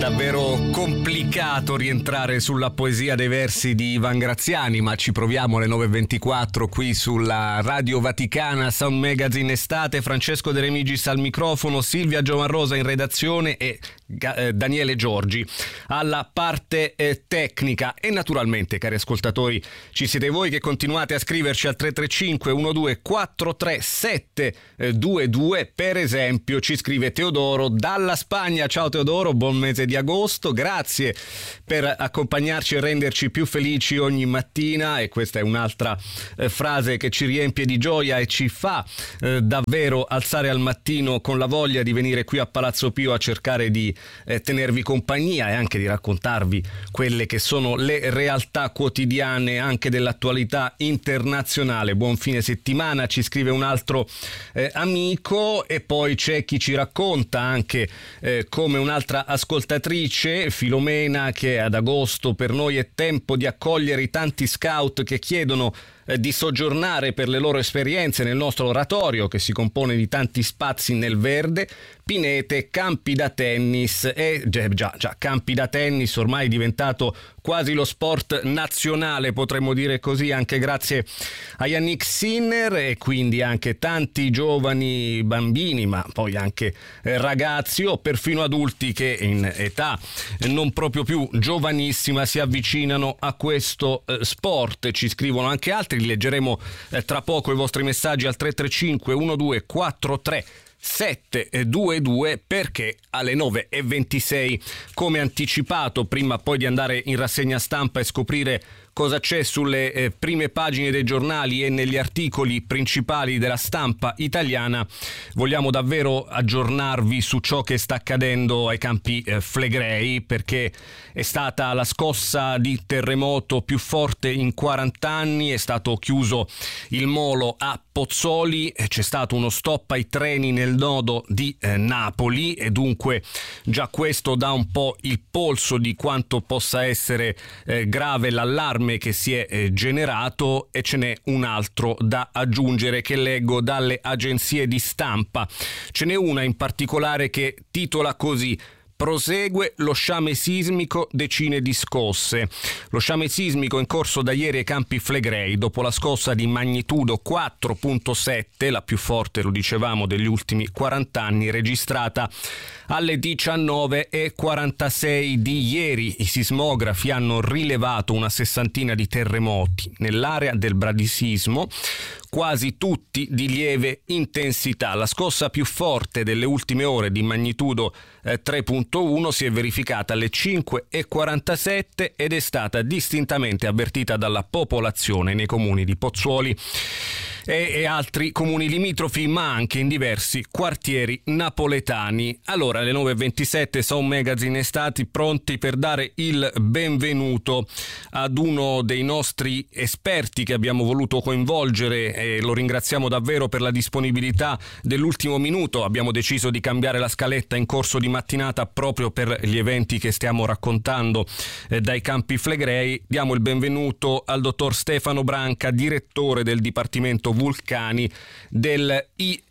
Davvero complicato rientrare sulla poesia dei versi di Ivan Graziani, ma ci proviamo alle 9.24 qui sulla Radio Vaticana, Sound Magazine Estate. Francesco De Remigis al microfono, Silvia Giovanrosa in redazione e Daniele Giorgi alla parte tecnica. E naturalmente, cari ascoltatori, ci siete voi che continuate a scriverci al 335 12 43 722. Per esempio ci scrive Teodoro dalla Spagna. Ciao Teodoro, buon mese di agosto, grazie per accompagnarci e renderci più felici ogni mattina, e questa è un'altra frase che ci riempie di gioia e ci fa davvero alzare al mattino con la voglia di venire qui a Palazzo Pio a cercare di tenervi compagnia e anche di raccontarvi quelle che sono le realtà quotidiane anche dell'attualità internazionale. Buon fine settimana, ci scrive un altro amico. E poi c'è chi ci racconta anche come un'altra ascoltatrice, Filomena, che ad agosto per noi è tempo di accogliere i tanti scout che chiedono di soggiornare per le loro esperienze nel nostro oratorio, che si compone di tanti spazi nel verde, pinete, campi da tennis e già campi da tennis ormai è diventato quasi lo sport nazionale, potremmo dire così, anche grazie a Yannick Sinner, e quindi anche tanti giovani bambini, ma poi anche ragazzi o perfino adulti che in età non proprio più giovanissima si avvicinano a questo sport. Ci scrivono anche altri, li leggeremo tra poco i vostri messaggi al 335 12 43 722, perché alle 9.26, come anticipato, prima poi di andare in rassegna stampa e scoprire cosa c'è sulle prime pagine dei giornali e negli articoli principali della stampa italiana, vogliamo davvero aggiornarvi su ciò che sta accadendo ai Campi Flegrei, perché è stata la scossa di terremoto più forte in 40 anni, è stato chiuso il molo a Pozzuoli, c'è stato uno stop ai treni nel nodo di Napoli, e dunque già questo dà un po' il polso di quanto possa essere grave l'allarme che si è generato. E ce n'è un altro da aggiungere che leggo dalle agenzie di stampa. Ce n'è una in particolare che titola così: prosegue lo sciame sismico, decine di scosse. Lo sciame sismico in corso da ieri ai Campi Flegrei, dopo la scossa di magnitudo 4.7, la più forte, lo dicevamo, degli ultimi 40 anni, registrata alle 19.46 di ieri. I sismografi hanno rilevato una sessantina di terremoti nell'area del bradisismo, quasi tutti di lieve intensità. La scossa più forte delle ultime ore, di magnitudo 3.1, si è verificata alle 5.47 ed è stata distintamente avvertita dalla popolazione nei comuni di Pozzuoli e altri comuni limitrofi, ma anche in diversi quartieri napoletani. Allora, alle 9.27, Sound Magazine Estati, pronti per dare il benvenuto ad uno dei nostri esperti che abbiamo voluto coinvolgere, e lo ringraziamo davvero per la disponibilità dell'ultimo minuto. Abbiamo deciso di cambiare la scaletta in corso di mattinata proprio per gli eventi che stiamo raccontando dai Campi Flegrei. Diamo il benvenuto al dottor Stefano Branca, direttore del Dipartimento Vulcani del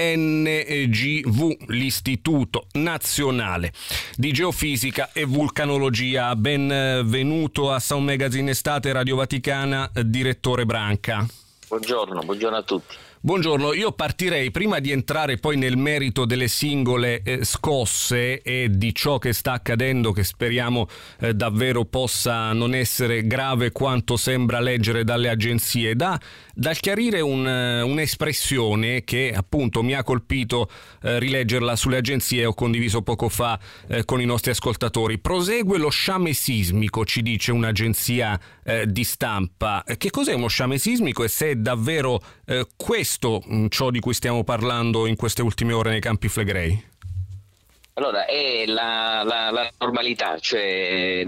INGV, l'Istituto Nazionale di Geofisica e Vulcanologia. Benvenuto a Sound Magazine Estate, Radio Vaticana, direttore Branca. Buongiorno a tutti. Buongiorno, io partirei, prima di entrare poi nel merito delle singole scosse e di ciò che sta accadendo, che speriamo davvero possa non essere grave quanto sembra leggere dalle agenzie, dal chiarire un'espressione che appunto mi ha colpito rileggerla sulle agenzie, ho condiviso poco fa con i nostri ascoltatori. Prosegue lo sciame sismico, ci dice un'agenzia di stampa. Che cos'è uno sciame sismico e se è davvero questo ciò di cui stiamo parlando in queste ultime ore nei Campi Flegrei? Allora, è la normalità, cioè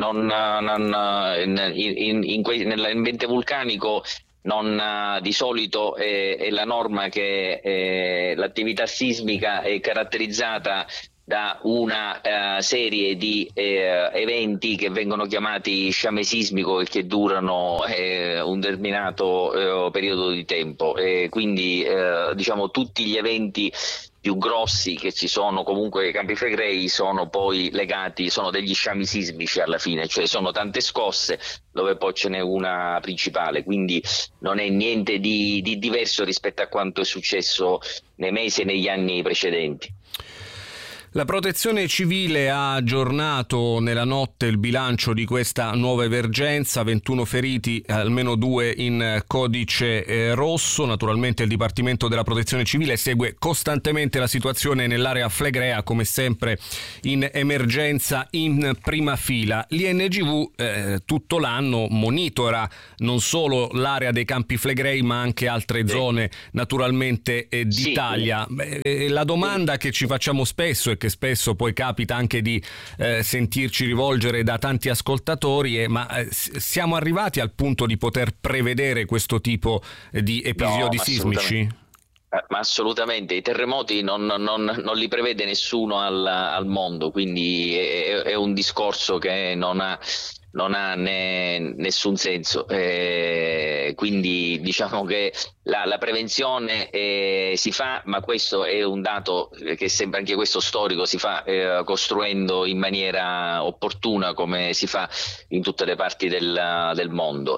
nell'ambiente vulcanico di solito è la norma che l'attività sismica è caratterizzata da una serie di eventi che vengono chiamati sciame sismico e che durano un determinato periodo di tempo, e quindi diciamo tutti gli eventi più grossi che ci sono, comunque i Campi Flegrei sono poi legati, sono degli sciami sismici alla fine, cioè sono tante scosse dove poi ce n'è una principale, quindi non è niente di diverso rispetto a quanto è successo nei mesi e negli anni precedenti. La Protezione Civile ha aggiornato nella notte il bilancio di questa nuova emergenza, 21 feriti, almeno 2 in codice rosso. Naturalmente il Dipartimento della Protezione Civile segue costantemente la situazione nell'area flegrea, come sempre in emergenza in prima fila. L'INGV tutto l'anno monitora non solo l'area dei Campi Flegrei ma anche altre zone naturalmente d'Italia. La domanda che ci facciamo spesso e che spesso poi capita anche di sentirci rivolgere da tanti ascoltatori siamo arrivati al punto di poter prevedere questo tipo di episodi sismici? Ma assolutamente, i terremoti non li prevede nessuno al mondo, quindi è un discorso che non ha nessun senso, quindi diciamo che la prevenzione si fa, ma questo è un dato che sembra anche questo storico, si fa costruendo in maniera opportuna come si fa in tutte le parti del mondo,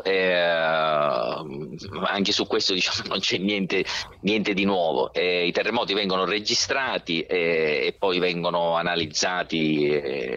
anche su questo diciamo non c'è niente di nuovo. I terremoti vengono registrati e poi vengono analizzati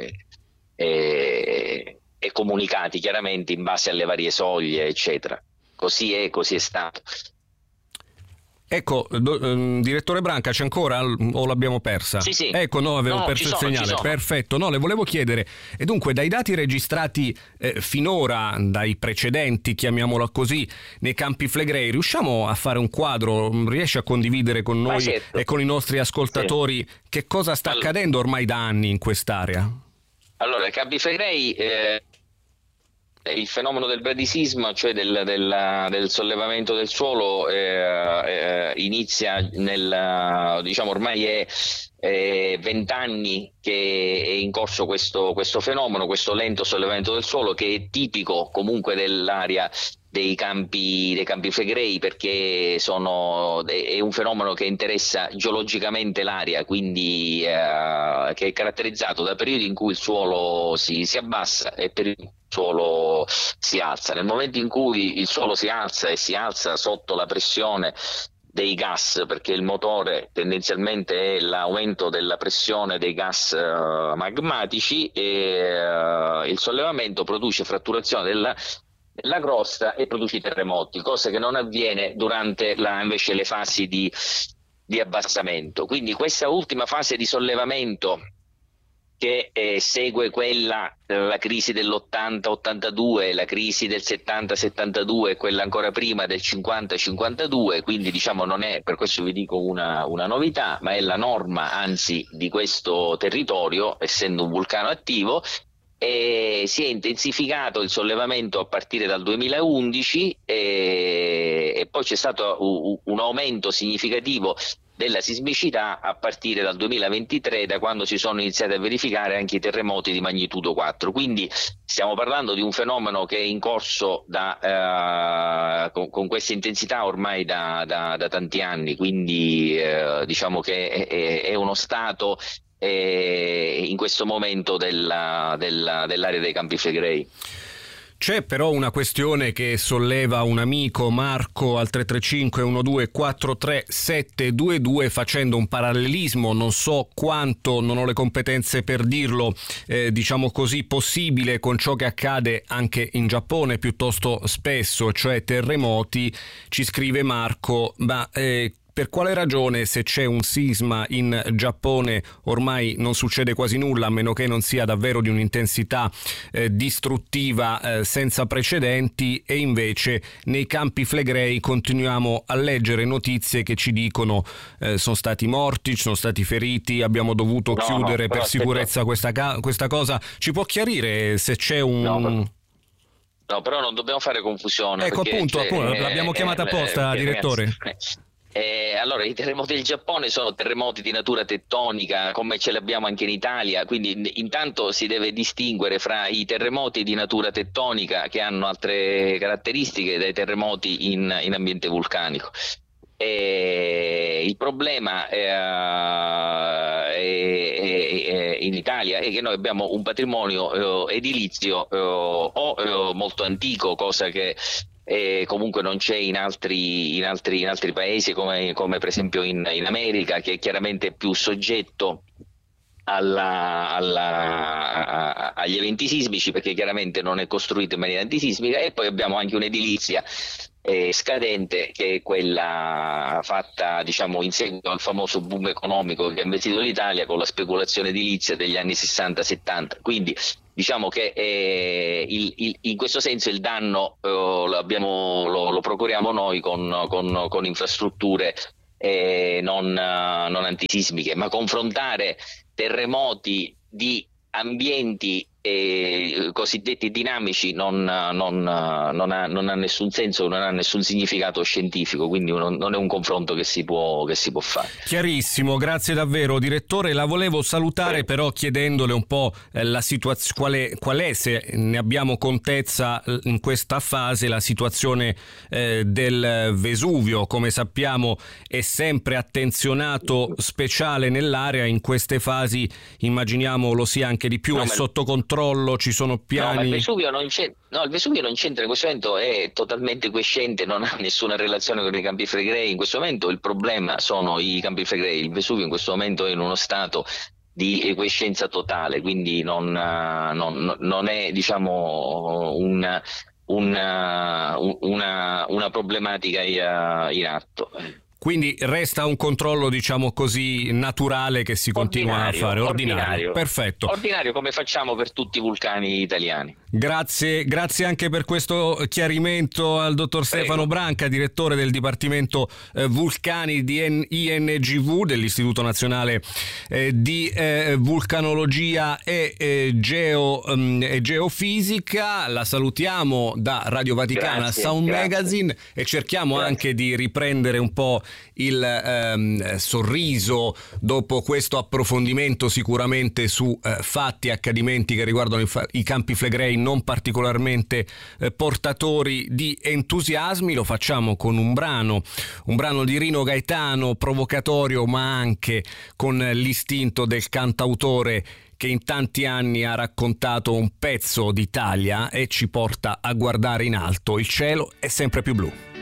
e comunicati chiaramente in base alle varie soglie, eccetera. Così è stato. Ecco, direttore Branca, c'è ancora o l'abbiamo persa? Sì. Ecco, no, avevo perso il segnale. Perfetto. No, le volevo chiedere. E dunque, dai dati registrati finora, dai precedenti, chiamiamola così, nei Campi Flegrei, riusciamo a fare un quadro? Riesce a condividere con noi certo. e con i nostri ascoltatori che cosa sta accadendo ormai da anni in quest'area? Allora, i Campi Flegrei, il fenomeno del bradisismo, cioè del sollevamento del suolo, inizia diciamo ormai è 20 anni che è in corso questo fenomeno, questo lento sollevamento del suolo, che è tipico comunque dell'area dei Campi Flegrei, perché è un fenomeno che interessa geologicamente l'area, quindi che è caratterizzato da periodi in cui il suolo si abbassa e periodi in cui il suolo si alza. Nel momento in cui il suolo si alza e si alza sotto la pressione dei gas, perché il motore tendenzialmente è l'aumento della pressione dei gas magmatici, e il sollevamento produce fratturazione della crosta e produce i terremoti, cosa che non avviene durante invece le fasi di abbassamento. Quindi questa ultima fase di sollevamento, che segue la crisi dell'80-82, la crisi del 70-72 e quella ancora prima del 50-52, quindi diciamo non è, per questo vi dico, una novità, ma è la norma anzi di questo territorio, essendo un vulcano attivo. E si è intensificato il sollevamento a partire dal 2011 e poi c'è stato un aumento significativo della sismicità a partire dal 2023, da quando si sono iniziati a verificare anche i terremoti di magnitudo 4. Quindi stiamo parlando di un fenomeno che è in corso con questa intensità ormai da tanti anni, quindi diciamo che è uno stato in questo momento dell'area dei Campi Flegrei. C'è però una questione che solleva un amico, Marco, al 335 12 43 722, facendo un parallelismo, non so quanto, non ho le competenze per dirlo, diciamo così, possibile con ciò che accade anche in Giappone piuttosto spesso, cioè terremoti. Ci scrive Marco, ma per quale ragione, se c'è un sisma in Giappone, ormai non succede quasi nulla, a meno che non sia davvero di un'intensità distruttiva senza precedenti, e invece nei Campi Flegrei continuiamo a leggere notizie che ci dicono sono stati morti, ci sono stati feriti, abbiamo dovuto chiudere per sicurezza questa cosa. Ci può chiarire se c'è un... No, però non dobbiamo fare confusione. Ecco, appunto, l'abbiamo chiamata apposta, direttore. Allora, i terremoti del Giappone sono terremoti di natura tettonica, come ce li abbiamo anche in Italia, quindi intanto si deve distinguere fra i terremoti di natura tettonica, che hanno altre caratteristiche, dai terremoti in ambiente vulcanico. Il problema in Italia è che noi abbiamo un patrimonio edilizio molto antico, cosa che comunque non c'è in altri paesi come per esempio in America, che è chiaramente più soggetto agli eventi sismici, perché chiaramente non è costruito in maniera antisismica, e poi abbiamo anche un'edilizia scadente, che è quella fatta, diciamo, in seguito al famoso boom economico che ha investito l'Italia con la speculazione edilizia degli anni 60-70. Quindi diciamo che in questo senso il danno lo procuriamo noi con infrastrutture non antisismiche, ma confrontare terremoti di ambienti cosiddetti dinamici non ha nessun senso, non ha nessun significato scientifico, quindi non è un confronto che si può fare. Chiarissimo, grazie davvero direttore. La volevo salutare però chiedendole un po' la situazione, qual è, se ne abbiamo contezza in questa fase, la situazione del Vesuvio. Come sappiamo è sempre attenzionato speciale nell'area, in queste fasi immaginiamo lo sia anche di più. È sotto controllo, ci sono piani? No, il Vesuvio non c'entra, in questo momento è totalmente quiescente, non ha nessuna relazione con i Campi Flegrei. In questo momento il problema sono i Campi Flegrei. Il Vesuvio in questo momento è in uno stato di quiescenza totale, quindi non è, diciamo, una problematica in atto. Quindi resta un controllo, diciamo così, naturale, che si continua a fare, ordinario. Perfetto. Ordinario, come facciamo per tutti i vulcani italiani. Grazie anche per questo chiarimento al dottor Stefano Branca, direttore del Dipartimento Vulcani di INGV, dell'Istituto Nazionale di Vulcanologia e Geofisica. La salutiamo da Radio Vaticana Sound Magazine e cerchiamo anche di riprendere un po' il sorriso dopo questo approfondimento sicuramente su fatti e accadimenti che riguardano i Campi Flegrei non particolarmente portatori di entusiasmi. Lo facciamo con un brano di Rino Gaetano, provocatorio ma anche con l'istinto del cantautore che in tanti anni ha raccontato un pezzo d'Italia e ci porta a guardare in alto. Il cielo è sempre più blu.